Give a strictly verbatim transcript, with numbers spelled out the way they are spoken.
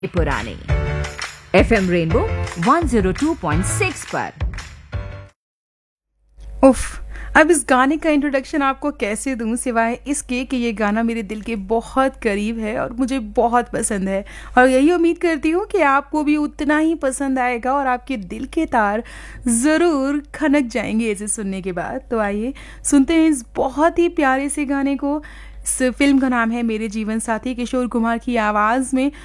पुराने FM rainbow one zero two point six पर। उफ, अब इस गाने का इंट्रोडक्शन आपको कैसे दूं सिवाय इसके कि ये गाना मेरे दिल के बहुत करीब है और मुझे बहुत पसंद है। और यही उम्मीद करती हूँ कि आपको भी उतना ही पसंद आएगा और आपके दिल के तार ज़रूर खनक जाएंगे इसे सुनने के बाद। तो आइए सुनते हैं इस बहुत ही प्यारे से गाने को। इस फिल्म का नाम है मेरे जीवन साथी, किशोर कुमार की आवाज़ में